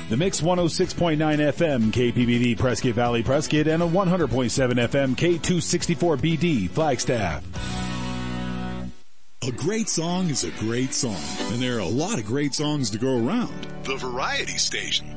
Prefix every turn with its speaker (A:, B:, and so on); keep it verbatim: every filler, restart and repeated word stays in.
A: The Mix one oh six point nine F M K P B D Prescott Valley Prescott and a one hundred point seven F M K two sixty-four B D Flagstaff.
B: A great song is a great song, and there are a lot of great songs to go around.
C: The Variety Station.